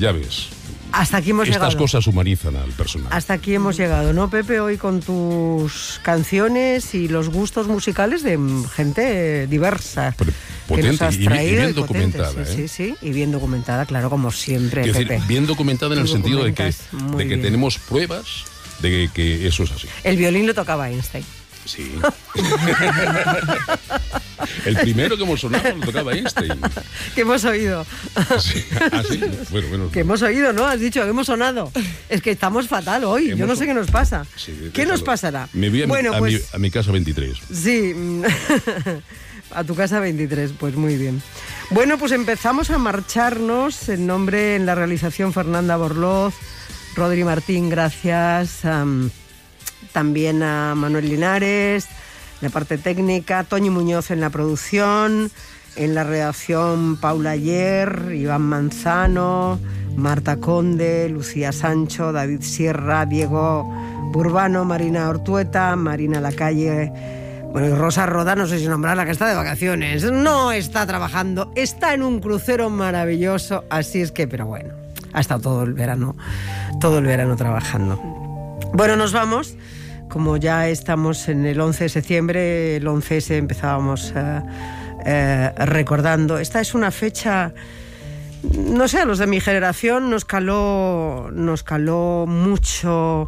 ya ves. Hasta aquí hemos llegado. Estas cosas humanizan al personal. Hasta aquí hemos llegado, ¿no, Pepe? Hoy con tus canciones y los gustos musicales de gente diversa. Potente y bien documentada. Sí, y bien documentada, claro, como siempre, Quiero Pepe. decir, bien documentada en el sentido de que bien. tenemos pruebas de que eso es así. El violín lo tocaba Einstein. Sí. El primero que hemos sonado lo tocaba Einstein. Que hemos oído. Sí. ¿Ah, sí? Bueno. Que hemos oído, ¿no? Has dicho que hemos sonado. Es que estamos fatal hoy. Yo no sé qué nos pasa. Sí, ¿Qué nos pasará? Me voy a mi casa 23. Sí. A tu casa 23, pues muy bien. Bueno, pues empezamos a marcharnos. En la realización Fernanda Borloz, Rodri Martín, gracias. También a Manuel Linares, en la parte técnica, Toñi Muñoz en la producción, en la redacción Paula Ayer, Iván Manzano, Marta Conde, Lucía Sancho, David Sierra, Diego Burbano, Marina Ortueta, Marina Lacalle, bueno, y Rosa Roda, no sé si nombrarla, que está de vacaciones, no está trabajando, está en un crucero maravilloso, así es que, pero bueno, ha estado todo el verano trabajando. Bueno, nos vamos. Como ya estamos en el 11 de septiembre, el 11S empezábamos recordando. Esta es una fecha, no sé, a los de mi generación nos caló mucho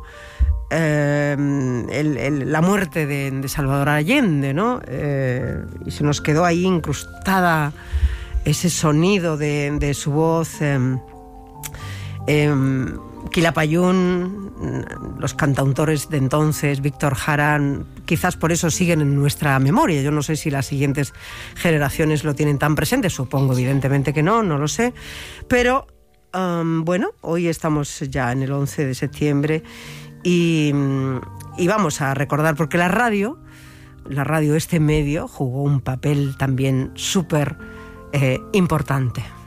la muerte de Salvador Allende, ¿no? Y se nos quedó ahí incrustada ese sonido de su voz. Quilapayún, los cantautores de entonces, Víctor Jara, quizás por eso siguen en nuestra memoria. Yo no sé si las siguientes generaciones lo tienen tan presente, supongo evidentemente que no lo sé. Pero bueno, hoy estamos ya en el 11 de septiembre y vamos a recordar, porque la radio, este medio, jugó un papel también súper importante.